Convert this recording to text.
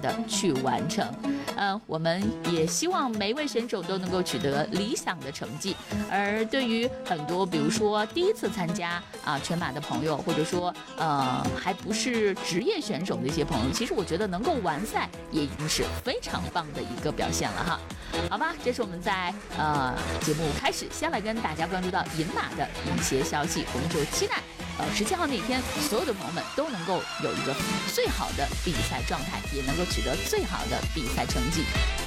的去完成。我们也希望每一位选手都能够取得理想的成绩。而对于很多比如说第一次参加全马的朋友，或者说还不是职业选手的一些朋友，其实我觉得能够完赛也已经是非常棒的一个表现了哈。好吧，这是我们在节目开始先来跟大家关注到银马的一些消息，我们就期待17号那天所有的朋友们都能够有一个最好的比赛状态，也能够取得最好的比赛成绩。